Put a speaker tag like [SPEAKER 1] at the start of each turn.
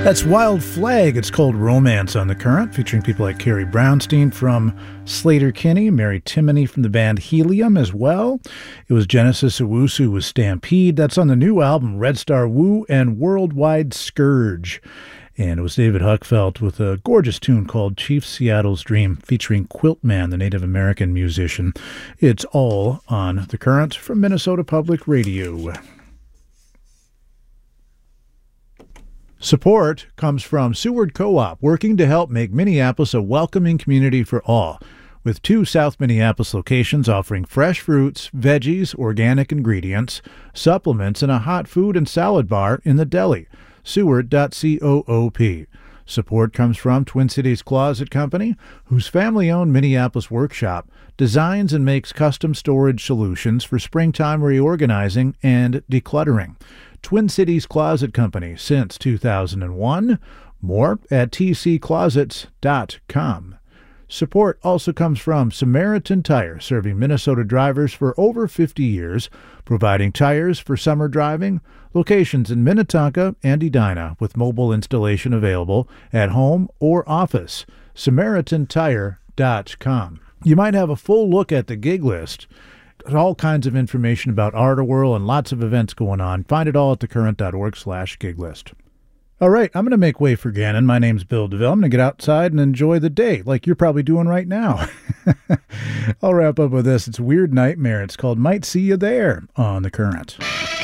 [SPEAKER 1] That's Wild Flag. It's called Romance on the Current, featuring people like Carrie Brownstein from Sleater-Kinney, Mary Timony from the band Helium as well. It was Genesis Owusu with Stampede. That's on the new album Red Star Woo and Worldwide Scourge. And it was David Huckfelt with a gorgeous tune called Chief Seattle's Dream, featuring Quiltman, the Native American musician. It's all on the Current from Minnesota Public Radio. Support comes from Seward Co-op, working to help make Minneapolis a welcoming community for all, with 2 South Minneapolis locations offering fresh fruits, veggies, organic ingredients, supplements, and a hot food and salad bar in the deli. Seward.coop. Support comes from Twin Cities Closet Company, whose family-owned Minneapolis workshop designs and makes custom storage solutions for springtime reorganizing and decluttering. Twin Cities Closet Company since 2001. More at tcclosets.com. Support also comes from Samaritan Tire, serving Minnesota drivers for over 50 years, providing tires for summer driving. Locations in Minnetonka and Edina, with mobile installation available at home or office. SamaritanTire.com. You might have a full look at the gig list. All kinds of information about Art-A-Whirl and lots of events going on. Find it all at thecurrent.org/gig list. All right, I'm going to make way for Gannon. My name's Bill DeVille. I'm going to get outside and enjoy the day like you're probably doing right now. I'll wrap up with this. It's Weird Nightmare. It's called Might See You There on The Current.